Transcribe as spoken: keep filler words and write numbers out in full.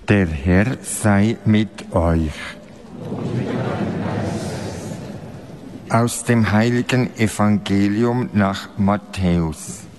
Der Herr sei mit euch. Aus dem heiligen Evangelium nach Matthäus.